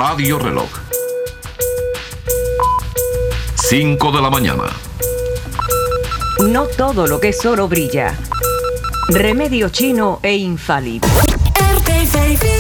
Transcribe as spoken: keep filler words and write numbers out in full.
Radio Reloj. cinco de la mañana. No todo lo que es oro brilla. Remedio chino e infalible. R T V